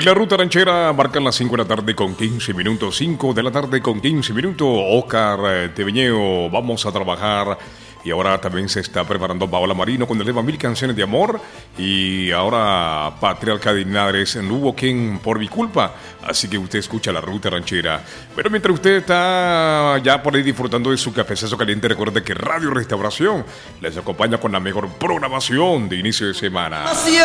En la ruta ranchera marcan las 5 de la tarde con 15 minutos. 5 de la tarde con 15 minutos. Oscar Teveñeo, vamos a trabajar. Y ahora también se está preparando Paola Marino con el tema Mil Canciones de Amor. Y ahora Patriarca de Linares, no hubo quien por mi culpa. Así que usted escucha la ruta ranchera. Pero mientras usted está ya por ahí disfrutando de su cafecito caliente, recuerde que Radio Restauración les acompaña con la mejor programación de inicio de semana.